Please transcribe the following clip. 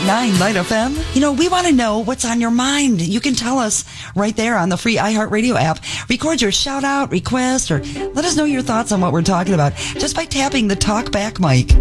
101.9 Light FM. You know, we want to know what's on your mind. You can tell us right there on the free iHeartRadio app. Record your shout out, request, or let us know your thoughts on what we're talking about just by tapping the talk back mic.